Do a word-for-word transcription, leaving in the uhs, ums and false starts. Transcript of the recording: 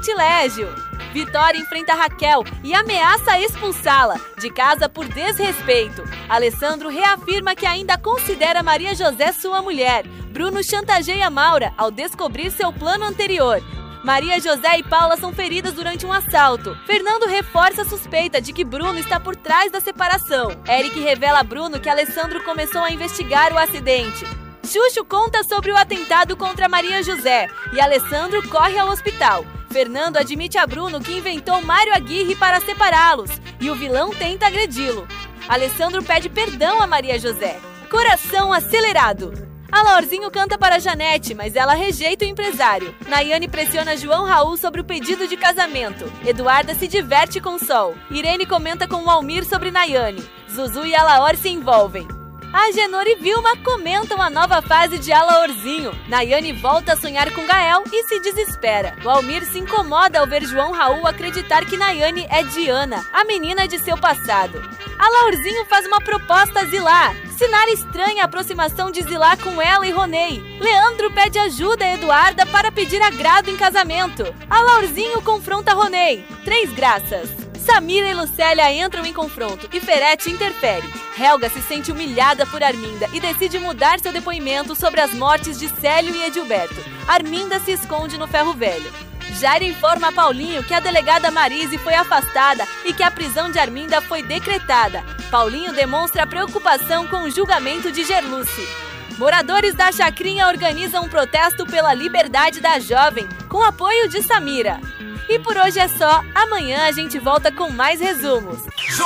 sortilégio. Vitória enfrenta Raquel e ameaça expulsá-la de casa por desrespeito. Alessandro reafirma que ainda considera Maria José sua mulher. Bruno chantageia Maura ao descobrir seu plano anterior. Maria José e Paula são feridas durante um assalto. Fernando reforça a suspeita de que Bruno está por trás da separação. Eric revela a Bruno que Alessandro começou a investigar o acidente. Xuxo conta sobre o atentado contra Maria José e Alessandro corre ao hospital. Fernando admite a Bruno que inventou Mário Aguirre para separá-los e o vilão tenta agredi-lo. Alessandro pede perdão a Maria José. Coração acelerado. Alaorzinho canta para Janete, mas ela rejeita o empresário. Nayane pressiona João Raul sobre o pedido de casamento. Eduarda se diverte com Sol. Irene comenta com o Almir sobre Nayane. Zuzu e Alaor se envolvem. Agenor e Vilma comentam a nova fase de Alaorzinho. Nayane volta a sonhar com Gael e se desespera. O Almir se incomoda ao ver João Raul acreditar que Nayane é Diana, a menina de seu passado. Alaorzinho faz uma proposta a Zilá. Sinara estranha a aproximação de Zilá com ela e Ronei. Leandro pede ajuda a Eduarda para pedir agrado em casamento. Alaorzinho confronta Ronei. Três graças. Samira e Lucélia entram em confronto e Ferete interfere. Helga se sente humilhada por Arminda e decide mudar seu depoimento sobre as mortes de Célio e Edilberto. Arminda se esconde no ferro velho. Jair informa a Paulinho que a delegada Marise foi afastada e que a prisão de Arminda foi decretada. Paulinho demonstra preocupação com o julgamento de Gerluce. Moradores da Chacrinha organizam um protesto pela liberdade da jovem, com apoio de Samira. E por hoje é só, amanhã a gente volta com mais resumos.